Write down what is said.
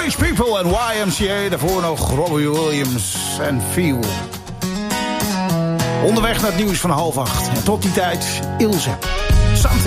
Village People en YMCA. Daarvoor nog Robbie Williams en Feel. Onderweg naar het nieuws van 7:30. En tot die tijd, Ilse.